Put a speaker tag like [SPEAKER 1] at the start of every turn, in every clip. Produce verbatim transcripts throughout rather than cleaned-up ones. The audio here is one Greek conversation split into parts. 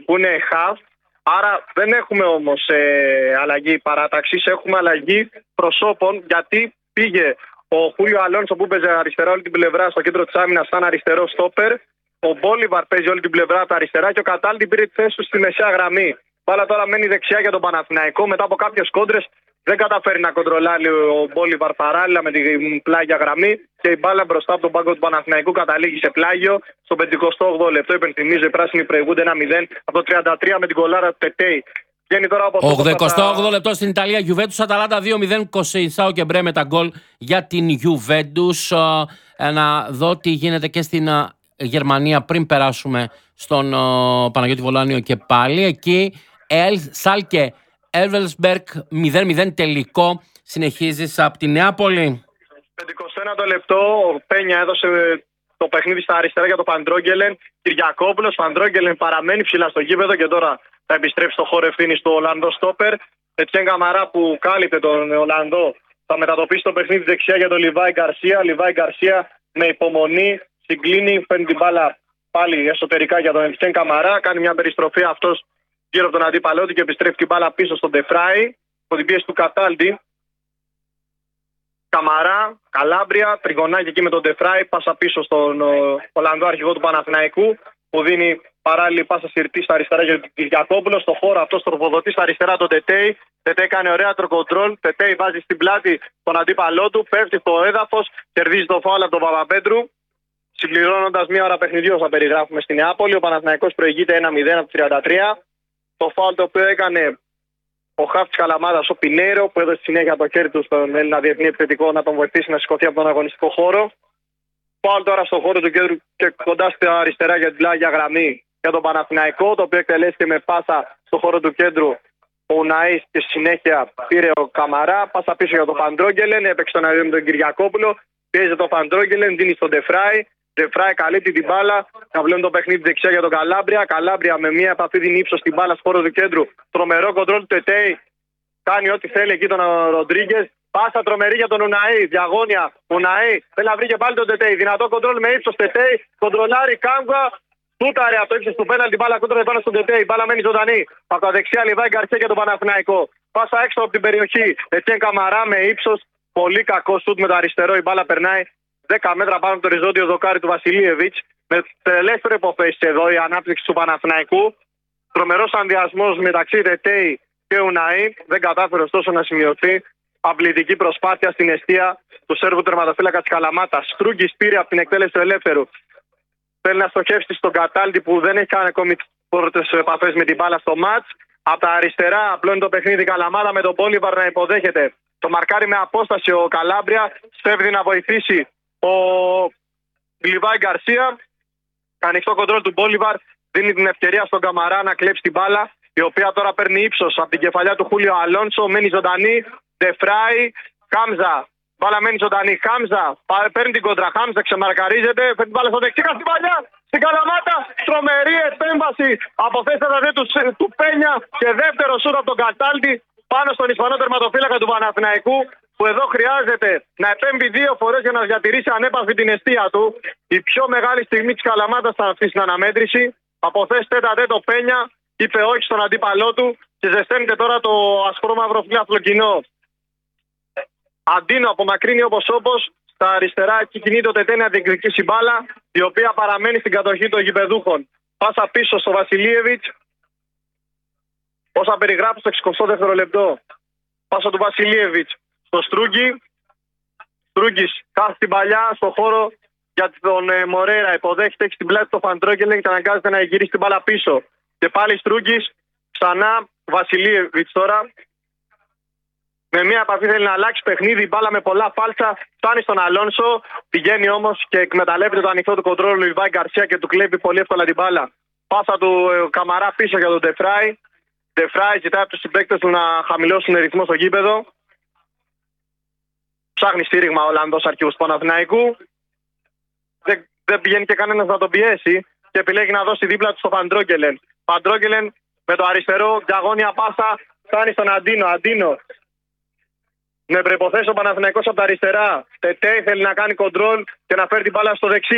[SPEAKER 1] που είναι half. Άρα δεν έχουμε όμως ε, αλλαγή παράταξης, έχουμε αλλαγή προσώπων, γιατί πήγε ο Χούλιο Αλόνσο που παίζει αριστερά όλη την πλευρά στο κέντρο της άμυνας σαν αριστερό στόπερ. Ο Μπόλιβαρ παίζει όλη την πλευρά από τα αριστερά και ο Καταλdi πήρε τη θέση του στη μεσαία γραμμή. Μπάλα τώρα μένει δεξιά για τον Παναθηναϊκό. Μετά από κάποιες κόντρες δεν καταφέρει να κοντρολάρει ο Μπόλιβαρ παράλληλα με την πλάγια γραμμή και η μπάλα μπροστά από τον πάγκο του Παναθηναϊκού καταλήγει σε πλάγιο. Στο πενηκοστό όγδοο λεπτό, υπενθυμίζω, οι πράσινοι προηγούνται ένα μηδέν από το τριάντα τρία με την κολάρα του Τετέι.
[SPEAKER 2] ογδοηκοστό όγδοο λεπτό στην Ιταλία, Γιουβέντους Αταλάντα δύο μηδέν, Κοσεϊσάο και Μπρέ με τα γκολ για την Γιουβέντους. Να δω τι γίνεται και στην Γερμανία πριν περάσουμε στον Παναγιώτη Βολάνιο και πάλι. Εκεί Ελ Σάλκε Εύελσμπεργκ μηδέν μηδέν τελικό. Συνεχίζεις από τη Νεάπολη.
[SPEAKER 1] πενηκοστό ένατο λεπτό, ο Πένια έδωσε το παιχνίδι στα αριστερά για τον Φαντρόγγελεν. Κυριακόπουλος, Φαντρόγγελεν παραμένει ψηλά στο γήπεδο και τώρα θα επιστρέψει στο χώρο ευθύνης του Ολλανδό στόπερ. Ετιέν Καμαρά που κάλυπτε τον Ολλανδό θα μετατοπίσει το παιχνίδι δεξιά για τον Λιβάη Γκαρσία. Λιβάη Γκαρσία με υπομονή συγκλίνει, παίρνει την μπάλα πάλι εσωτερικά για τον Ετιέν Καμαρά. Κάνει μια περιστροφή αυτός γύρω από τον αντίπαλό του και επιστρέφει την μπάλα πίσω στον Ντεφράι. Από την πίεση του Καταλdi. Καμαρά, Καλάμπρια, τριγωνάκι εκεί με τον Ντεφράι. Πάσα πίσω στον Ολλανδό αρχηγό του Παναθηναϊκού που δίνει παράλληλη πάσα συρτή στα αριστερά για τον Κυριακόπουλο. Στο χώρο αυτό τροφοδοτεί στα αριστερά τον Τετέι. Τετέι κάνει ωραία τροκοντρόλ. Τετέι βάζει στην πλάτη τον αντίπαλό του. Πέφτει στο έδαφος. Κερδίζει το φάουλ από τον Παπαπέτρου. Συμπληρώνοντας μία ώρα παιχνιδιού, θα περιγράφουμε στην Νεάπολη. Ο Παναθηναϊκός προηγείται ένα μηδέν από το τριάντα τρία. Το φάουλ το οποίο έκανε ο χαφ της Καλαμάδας, ο Πινέιρο, που έδωσε συνέχεια το χέρι του στον Έλληνα διεθνή επιθετικό να τον βοηθήσει να σηκωθεί από τον αγωνιστικό χώρο. Φάουλ τώρα στο χώρο του κέντρου και κοντά στα αριστερά για την πλάγια γραμμή για τον Παναθηναϊκό, το οποίο εκτελέστηκε με πάσα στο χώρο του κέντρου ο Ναΐς και στη συνέχεια πήρε ο Καμαρά. Πάσα πίσω για τον Φαντρόγγελεν, έπαιξε τον αριό με τον Κυριακόπουλο. Πιέζει τον Φαντρόγγελεν, δίνει στον Ντεφράι. Ντεφράι καλύπτει την μπάλα. Να βλέπουμε το παιχνίδι δεξιά για τον Καλάμπρια. Καλάμπρια με μία επαφή δίνει ύψος στην μπάλα στο χώρο του κέντρου. Τρομερό κοντρόλ του Τετέι. Κάνει ό,τι θέλει εκεί τον Ροντρίγκες. Πάσα τρομερή για τον Ουναή. Διαγώνια. Ουναή. Θέλει να βρει και πάλι τον Τετέι. Δυνατό κοντρόλ με ύψος Τετέι. Κοντρολάρει Κάμβα. Τούταρε από το ύψος του πέναλτι. Μπάλα κόντρα πάνω στον Τετέι. Μπάλα μένει ζωντανή. Από τα δεξιά Λιβάη Γκαρσία για τον Παναθηναϊκό. Πάσα έξω από την περιοχή. Ετιέν Καμαρά με ύψος. Πολύ κακό σουτ με το αριστερό. Η μπάλα περνάει δέκα μέτρα πάνω από το οριζόντιο δοκάρι του Βασιλίεβιτς. Με τελέστερο υποφέσεις εδώ η ανάπτυξη του Παναθηναϊκού. Τρομερός ανδιασμός μεταξύ Τετέι και Ουναή. Δεν κατάφερε ωστόσο να σημειωθεί. Απλητική προσπάθεια στην εστία του Σέρβου τερματοφύλακα της Καλαμάτας. Στρούγκης πήρε από την εκτέλεση του ελεύθερου. Θέλει να στοχεύσει στον Καταλdi που δεν έχει κάνει ακόμη πρώτες επαφές με την μπάλα στο μάτς. Από τα αριστερά απλώνει το παιχνίδι Καλαμάτα με τον Μπόλιβαρ να υποδέχεται. Το μαρκάρει με απόσταση ο Καλάμπρια. Στέφδει να βοηθήσει ο Λιβάη Γκαρσία. Ανοιχτό κοντρόλ του Μπόλιβαρ. Δίνει την ευκαιρία στον Καμαρά να κλέψει την μπάλα. Η οποία τώρα παίρνει ύψος από την κεφαλιά του Χούλιο Αλόνσο. Μένει ζωντανή. Ντεφράι. Χάμζα. Μπάλα μένει ζωντανή. Χάμζα. Παίρνει την κόντρα. Χάμζα ξεμαρκαρίζεται. Παίρνει την μπάλα στο δεξί. Στην παλιά. Στην Καλαμάτα. Τρομερή επέμβαση από θέση του, του Πένια. Και δεύτερο σούτ από τον Καταλdi πάνω στον Ισπανό τερματοφύλακα του Παναθηναϊκού. Που εδώ χρειάζεται να επέμβει δύο φορές για να διατηρήσει ανέπαφη την εστία του. Η πιο μεγάλη στιγμή της Καλαμάτας ήταν αυτή στην αναμέτρηση. Από θέση τέτα τέτο Πένια είπε όχι στον αντίπαλό του και ζεσταίνεται τώρα το ασπρόμαυρο φιλάθλο κοινό. Αντίνο απομακρύνει όπως όπως. Στα αριστερά εκεί κινείται ο Τετέι να διεκδικήσει μπάλα, η οποία παραμένει στην κατοχή των γηπεδούχων. Πάσα πίσω στο Βασιλίεβιτς. Όσα περιγράφει στο εξηκοστό δεύτερο λεπτό. Πάσα του Βασιλίεβιτς στο Στρούγκη. Στρούγκης κάθεται την παλιά στο χώρο για τον ε, Μορέρα. Υποδέχεται, έχει στην πλάτη το Φαντρόγγελεν και αναγκάζεται να γυρίσει την μπάλα πίσω. Και πάλι Στρούγκης, ξανά Βασιλίεβιτς τώρα. Με μια επαφή θέλει να αλλάξει παιχνίδι, μπάλα με πολλά φάλτσα. Φτάνει στον Αλόνσο. Πηγαίνει όμως και εκμεταλλεύεται το ανοιχτό του κοντρόλ του Λιβάη Γκαρσία και του κλέβει πολύ εύκολα την μπάλα. Πάσα του ε, Καμαρά πίσω για τον Ντεφράι. Ντεφράι ζητάει από τους συμπαίκτες του να χαμηλώσουν ρυθμό στο γήπεδο. Ψάχνει στήριγμα ο Ολλανδός αρχηγός του Παναθηναϊκού. Δεν, δεν πηγαίνει και κανένας να τον πιέσει και επιλέγει να δώσει δίπλα του στο Φαντρόγγελεν. Φαντρόγγελεν με το αριστερό, διαγώνια πάσα, φτάνει στον Αντίνο. Αντίνο. Με προϋποθέσει ο Παναθηναϊκός από τα αριστερά. Τετέι θέλει να κάνει κοντρόλ και να φέρει την μπάλα στο δεξί.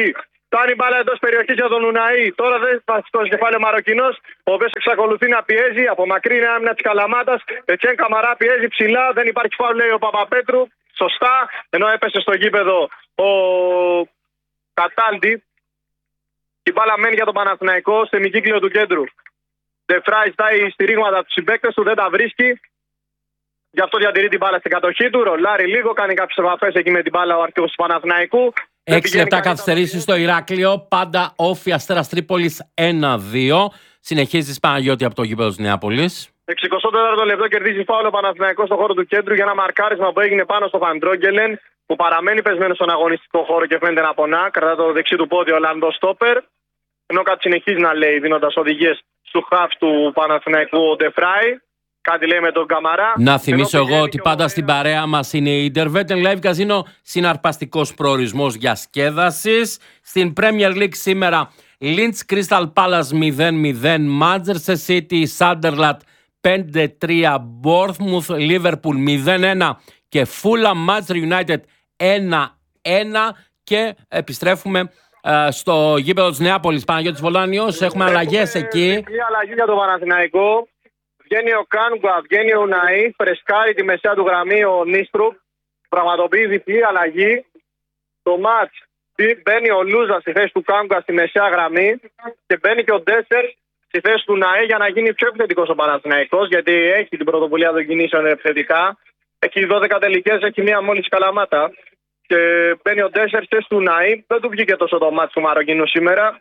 [SPEAKER 1] Φτάνει μπάλα εντός περιοχής για τον Ουναή. Τώρα δεν θα σηκώσει κεφάλαιο Μαροκινός, ο οποίος εξακολουθεί να πιέζει από μακρύ άμυνα της Καλαμάτας. Ετσέν Καμαρά πιέζει ψηλά, δεν υπάρχει φάουλ, λέει ο Παπαπέτρου. Σωστά, ενώ έπεσε στο γήπεδο ο Κατάλτη. Η μπάλα μένει για τον Παναθηναϊκό στο ημικύκλιο του κέντρου. Ντεφράι ζητάει στηρίγματα του συμπαίκτες του, δεν τα βρίσκει. Γι' αυτό διατηρεί την μπάλα στην κατοχή του. Ρολάρει λίγο, κάνει κάποιες επαφές εκεί με την μπάλα ο αρχηγός του Παναθηναϊκού.
[SPEAKER 2] Έξι λεπτά καθυστερήσεις στο Ηράκλειο. Πάντα όφι Αστέρας Τρίπολης ένα δύο. Συνεχίζει Παναγιώτη από το γήπεδο της Νεάπολης.
[SPEAKER 1] εξηκοστό τέταρτο λεπτό κερδίζει φάουλ ο Παναθηναϊκός στο χώρο του κέντρου για ένα μαρκάρισμα που έγινε πάνω στο Φαντρόγγελεν, που παραμένει πεσμένο στον αγωνιστικό χώρο και φαίνεται να πονά. Κρατά το δεξί του πόδι ο Ολλανδός στόπερ. Ενώ κάτι συνεχίζει να λέει δίνοντας οδηγίες στου χαφ του Παναθηναϊκού ο Ντεφράι. Κάτι λέει με τον Καμαρά.
[SPEAKER 2] Να θυμίσω εγώ ότι πάντα ο... στην παρέα μας είναι η Intervet Live Casino, συναρπαστικός προορισμός για σκέδασης. Στην Premier League σήμερα Leeds Crystal Palace μηδέν μηδέν, Manchester City Sunderland πέντε τρία, Bournemouth Liverpool μηδέν ένα και Fulham Manchester United ένα ένα. Και επιστρέφουμε ε, στο γήπεδο της Νεάπολης. Παναγιώτης Βολάνιος, έχουμε αλλαγές εκεί.
[SPEAKER 1] Μια αλλαγή για τον Παναθηναϊκό. Βγαίνει ο Κάνγκουα, βγαίνει ο Ναΐ, φρεσκάρει τη μεσαία του γραμμή ο Νίστρου, πραγματοποιεί διπλή αλλαγή. Το μάτς μπαίνει ο Λούζα στη θέση του Κάνγκουα στη μεσαία γραμμή και μπαίνει και ο Ντέσσερ στη θέση του Ναΐ για να γίνει πιο επιθετικός ο Παναθηναϊκός, γιατί έχει την πρωτοβουλία των κινήσεων επιθετικά. Έχει δώδεκα τελικές, έχει μία μόλις Καλαμάτα. Και μπαίνει ο Ντέσσερ στη θέση του Ναΐ. Δεν του βγήκε τόσο το μάτς του Μαροκινού σήμερα.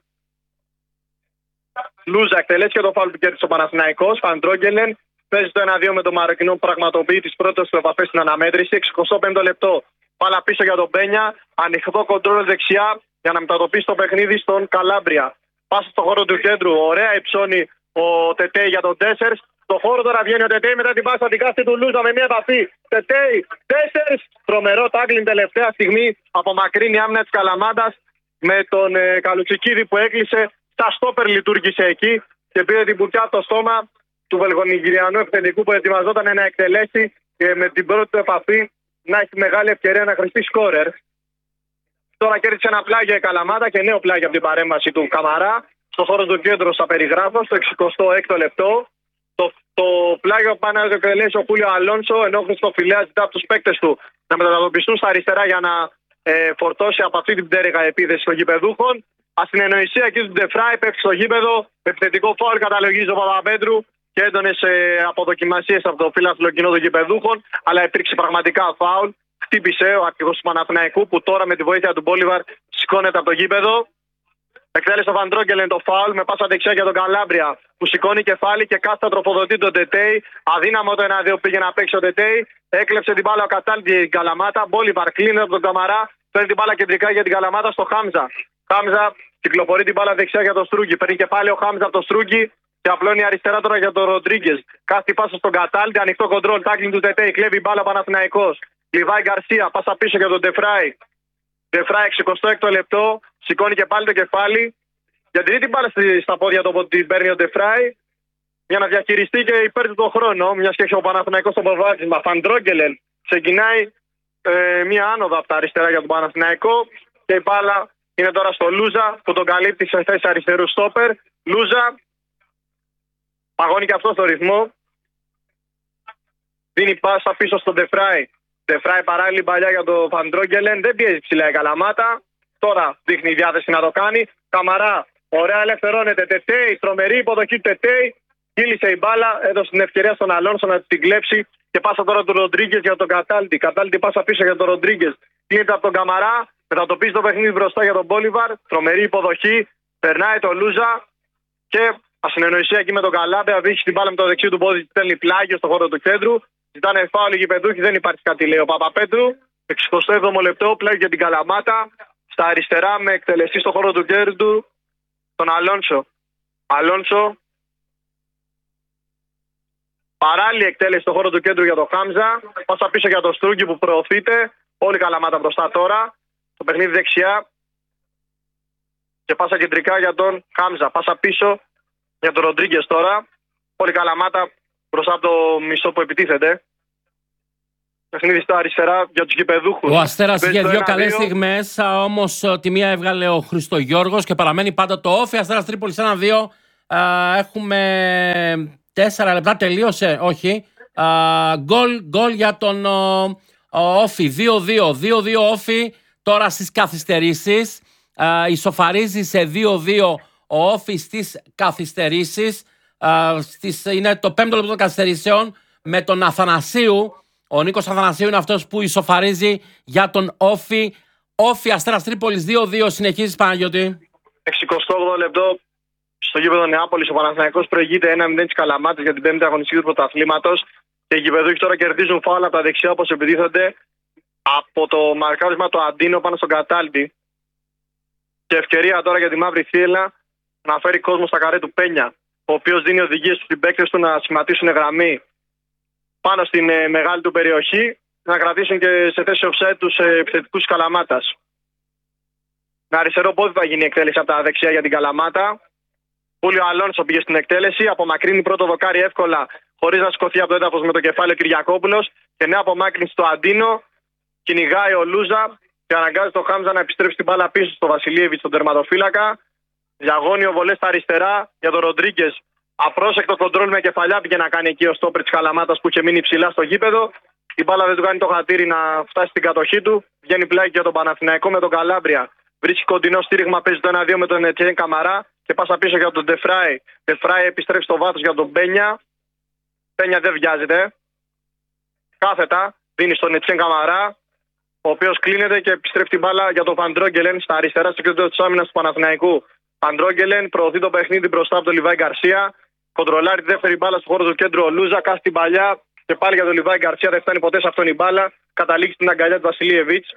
[SPEAKER 1] Λούζα εκτελέσει και το φάουλ που κέρδισε ο Παναθηναϊκός. Φαντρόγγελεν παίζει το ένα δύο με τον Μαροκινό που πραγματοποιεί τις πρώτες του επαφές στην αναμέτρηση. εξηκοστό πέμπτο λεπτό. Πάλα πίσω για τον Μπένια. Ανοιχτό κοντρόλ δεξιά για να μετατοπίσει το παιχνίδι στον Καλάμπρια. Πάσα στο χώρο του κέντρου. Ωραία υψώνει ο Τετέι για τον Τέσσερ. Στο χώρο τώρα βγαίνει ο Τετέι μετά την πάσα την κάστη του Λούζα με μια επαφή. Τετέι, Τέσσερ. Τρομερό τάκλιν τελευταία στιγμή από μακρινή άμυνα της Καλαμάτας με τον ε, Καλουτσικίδη που έκλεισε. Τα στόπερ λειτουργήσε εκεί και πήρε την πουρκιά από το στόμα του Βελγονιγηριανού επιθετικού που ετοιμαζόταν να εκτελέσει και με την πρώτη του επαφή να έχει μεγάλη ευκαιρία να χρηστεί σκόρερ. Τώρα κέρδισε ένα πλάγιο η Καλαμάτα και νέο πλάγιο από την παρέμβαση του Καμαρά. Στο χώρο του κέντρου στα περιγράφω, στο εξηκοστό έκτο λεπτό. Το, το πλάγιο πάνε να το εκτελέσει ο Χούλιο Αλόνσο, ενώ ο Χριστοφιλέα ζητά από του παίκτες του να μετατοπιστούν στα αριστερά για να ε, φορτώσει από αυτή την πτέρυγα επίθεση των γηπεδούχων. Ασυνεννοησία εκεί του Ντεφράι, πέφτει στο γήπεδο. Επιθετικό φάουλ καταλογίζει ο Παπαπέτρου και έντονες ε, αποδοκιμασίες από το φύλαθλο κοινό των γηπεδούχων. Αλλά υπήρξε πραγματικά φάουλ. Χτύπησε ο αρχηγός του Παναθηναϊκού που τώρα με τη βοήθεια του Μπόλιβαρ σηκώνεται από το γήπεδο. Εκτέλεσε ο Βαντρόγκελεν το φάουλ με πάσα δεξιά για τον Καλάμπρια που σηκώνει κεφάλι και κάθετα τροφοδοτεί τον Τετέι. Αδύναμο το ένα δύο πήγε να παίξει ο Τετέι. Έκλεψε την μπάλα ο Κατάλτη την Καλαμάτα. Μπόλιβαρ κλείνει από τον Καμαρά. Παίρνει την μπάλα κεντρικά για την Καλαμάτα στο Χάμζα. Χάμζα κυκλοφορεί την μπάλα δεξιά για τον Στρούγκη. Παίρνει και πάλι ο Χάμζα από τον Στρούγκη και απλώνει αριστερά τώρα για τον Ροντρίγκες. Κάθει πάσα στον Κατάλτη. Ανοιχτό κοντρόλ. Τάκλιν του Τετέι. Κλέβει μπάλα Παναθηναϊκός. Λιβάη Γκαρσία. Πάσα πίσω για τον Ντεφράι. Ντεφράι εξηκοστό έκτο λεπτό. Σηκώνει και πάλι το κεφάλι. Γιατί την μπάλα στα πόδια του από την παίρνει ο Ντεφράι για να διαχειριστεί και υπέρ του τον χρόνο. Μια και έχει ο Παναθηναϊκός στο προβάδισμα. Φαντρόγκελεν ξεκινάει ε, μία άνοδο από τα αριστερά για τον Παναθηναϊκό και η μπάλα είναι τώρα στο Λούζα που τον καλύπτει σε θέση αριστερού στόπερ. Λούζα παγώνει και αυτό στο ρυθμό. Δίνει πάσα πίσω στον Ντεφράι. Ντεφράι παράλληλη παλιά για τον Φαντρόγκελεν. Δεν πιέζει ψηλά η Καλαμάτα. Τώρα δείχνει η διάθεση να το κάνει. Καμαρά. Ωραία, ελευθερώνεται. Τετέι. Τρομερή υποδοχή του Τετέι. Κύλησε η μπάλα. Έδωσε την ευκαιρία στον Αλόνσο να την κλέψει. Και πάσα τώρα του Ροντρίγκες για τον Κατάλτη. Κατάλτη πάσα πίσω για τον Ροντρίγκες. Κλείνεται από τον Καμαρά. Μετατοπίζει το παιχνίδι μπροστά για τον Μπόλιβαρ. Τρομερή υποδοχή. Περνάει το Λούζα. Και ασυνεννοησία εκεί με τον Καλάμπρια. Βρίσκει την μπάλα με το δεξί του πόδι. Στέλνει πλάγιο στο χώρο του κέντρου. Ζητάνε φάουλ οι γηπεδούχοι. Δεν υπάρχει κάτι, λέει ο Παπαπέτρου. εξηκοστό έβδομο λεπτό. Πλάγιο για την Καλαμάτα. Στα αριστερά με εκτελεστή στο χώρο του κέντρου τον Αλόνσο. Αλόνσο. Παράλληλη εκτέλεση στο χώρο του κέντρου για τον Χάμζα. Πάσα πίσω για τον Στρούγκη που προωθείται. Όλη Καλαμάτα μπροστά τώρα. Το παιχνίδι δεξιά. Και πάσα κεντρικά για τον Χάμζα. Πάσα πίσω για τον Ροντρίγκες τώρα. Όλη Καλαμάτα μπροστά από το μισό που επιτίθεται. Παιχνίδι στα αριστερά για τους γηπεδούχους.
[SPEAKER 2] Ο Αστέρας είχε δύο καλές στιγμές, όμως τη μία έβγαλε ο Χριστογιώργος και παραμένει πάντα το όφι. Αστέρας Τρίπολης ένα δύο. Έχουμε τέσσερα λεπτά, τελείωσε, όχι. Γκολ, γκολ για τον όφι, δύο δύο. δύο δύο όφι τώρα στις καθυστερήσεις. Ισοφαρίζει σε δύο δύο ο όφι στις καθυστερήσεις. Στις, είναι το πέμπτο λεπτό των καθυστερήσεων με τον Αθανασίου. Ο Νίκος Αθανασίου είναι αυτός που ισοφαρίζει για τον όφι. Όφι Αστέρας Τρίπολης δύο δύο. Συνεχίζεις, Παναγιώτη.
[SPEAKER 1] εξηκοστό όγδοο λεπτό στο γήπεδο Νεάπολης. Ο Παναθηναϊκός προηγείται ένα μηδέν της Καλαμάτας για την πέμπτη αγωνιστική του πρωταθλήματος. Και οι γηπεδούχοι τώρα κερδίζουν φάουλα από τα δεξιά όπως επιτίθενται από το μαρκάρισμα του Αντίνο πάνω στον κατάλτη. Και ευκαιρία τώρα για τη μαύρη θύελα να φέρει κόσμο στα καρέ του Πένια, ο οποίος δίνει οδηγίες στους συμπαίκτες του να σχηματίσουν γραμμή πάνω στην ε, μεγάλη του περιοχή, να κρατήσουν και σε θέση offset τους ε, επιθετικούς Καλαμάτας. Με αριστερό πόδι θα γίνει η εκτέλεση από τα δεξιά για την Καλαμάτα. Χούλιο Αλόνσο πήγε στην εκτέλεση, απομακρύνει πρώτο δοκάρι εύκολα, χωρίς να σηκωθεί από το έδαφος με το κεφάλι ο Κυριακόπουλος. Και νέα απομάκρυνση στο Αντίνο. Κυνηγάει ο Λούζα και αναγκάζει τον Χάμζα να επιστρέψει την μπάλα πίσω στο Βασιλίεβιτς, τον τερματοφύλακα. Διαγώνιο βολέ στα αριστερά για τον Ροντρίγκες. Απρόσεκτο κοντρόλ με κεφαλιά πήγε να κάνει εκεί ο στόπερ της Καλαμάτας που είχε μείνει ψηλά στο γήπεδο. Η μπάλα δεν του κάνει το χατήρι να φτάσει στην κατοχή του. Βγαίνει πλάι για τον Παναθηναϊκό με τον Καλάμπρια. Βρίσκει κοντινό στήριγμα, παίζει το ένα δύο με τον Ετσιέν Καμαρά και πάσα πίσω για τον Ντεφράι. Ντεφράι επιστρέφει στο βάθος για τον Πένια. Πένια δεν βιάζεται. Κάθετα δίνει στον Ετσιέν Καμαρά, ο οποίος κλείνεται και επιστρέφει την μπάλα για τον Φαντρόγκελεν στα αριστερά στο κέντρο της άμυνας του Παναθηναϊκού. Φαντρόγκελεν προωθεί το παιχνίδι μπροστά από τον Λιβάη Γκαρσία. Κοντρολάρει τη δεύτερη μπάλα στο χώρο του κέντρου ο Λούζα. Κάσει την παλιά και πάλι για τον Λιβάη Γκαρσία. Δεν φτάνει ποτέ σε αυτόν η μπάλα. Καταλήγει στην αγκαλιά του Βασιλίεβιτς.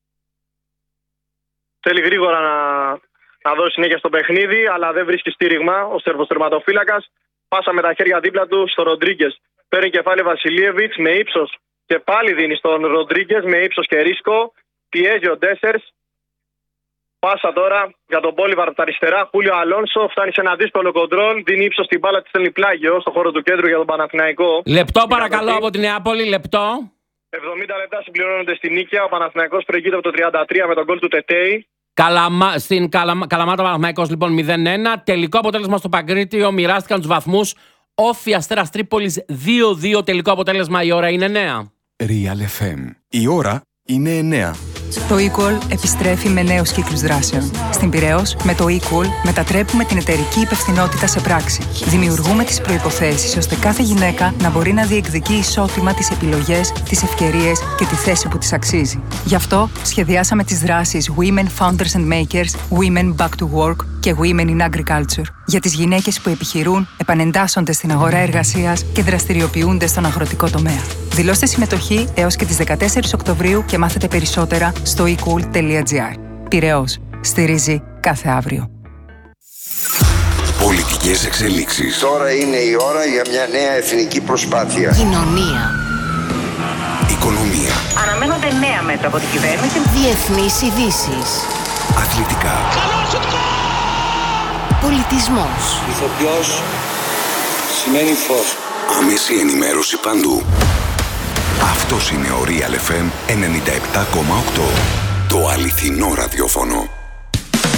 [SPEAKER 1] Θέλει γρήγορα να, να δώσει συνέχεια στο παιχνίδι, αλλά δεν βρίσκει στήριγμα ο Σέρβος τερματοφύλακας. Πάσα με τα χέρια δίπλα του στο Ροντρίγκες. Παίρνει κεφάλι Βασιλίεβιτς με ύψος και πάλι δίνει στον Ροντρίγκες με ύψος και ρίσκο. Πιέζει ο Ντέσσερς. Πάσα τώρα για τον Μπόλιβαρ από τα αριστερά. Χούλιο Αλόνσο φτάνει σε ένα δύσκολο κοντρόλ. Δίνει ύψος στην μπάλα, τη στέλνει πλάγιο στο χώρο του κέντρου για τον Παναθηναϊκό.
[SPEAKER 2] Λεπτό παρακαλώ από την Νεάπολη, λεπτό.
[SPEAKER 1] εβδομήντα λεπτά συμπληρώνονται στην νίκαια. Ο Παναθηναϊκός προηγείται από το τριάντα τρία με τον γκολ του Τετέι.
[SPEAKER 2] Καλαμα... Στην Καλαμα... Καλαμάτα Παναθηναϊκός λοιπόν μηδέν ένα. Τελικό αποτέλεσμα στο Παγκρίτιο. Μοιράστηκαν τους βαθμούς. Όφι Αστέρας Τρίπολης δύο δύο. Τελικό αποτέλεσμα. Η ώρα είναι εννέα.
[SPEAKER 3] Real εφ εμ. Η ώρα είναι εννέα.
[SPEAKER 4] Το eQual επιστρέφει με νέους κύκλους δράσεων. Στην Πειραιώς, με το eQual μετατρέπουμε την εταιρική υπευθυνότητα σε πράξη. Δημιουργούμε τις προϋποθέσεις ώστε κάθε γυναίκα να μπορεί να διεκδικεί ισότιμα τις επιλογές, τις ευκαιρίες και τη θέση που της αξίζει. Γι' αυτό σχεδιάσαμε τις δράσεις Women Founders and Makers, Women Back to Work και Women in Agriculture για τις γυναίκες που επιχειρούν, επανεντάσσονται στην αγορά εργασίας και δραστηριοποιούνται στον αγροτικό τομέα. Δηλώστε συμμετοχή έως και τις δεκατέσσερις Οκτωβρίου και μάθετε περισσότερα στο ecool τελεία gr. Πειραιώς. Στηρίζει κάθε αύριο.
[SPEAKER 3] Πολιτικές εξελίξεις.
[SPEAKER 5] Τώρα είναι η ώρα για μια νέα εθνική προσπάθεια.
[SPEAKER 6] Κοινωνία.
[SPEAKER 3] Οικονομία.
[SPEAKER 6] Αναμένονται νέα μέτρα από την κυβέρνηση. Διεθνείς ειδήσεις.
[SPEAKER 3] Αθλητικά.
[SPEAKER 6] Πολιτισμός.
[SPEAKER 7] Ηθοποιός σημαίνει φως.
[SPEAKER 3] Άμεση ενημέρωση παντού. Αυτός είναι ο Real εφ εμ ενενήντα επτά κόμμα οκτώ. Το αληθινό ραδιόφωνο.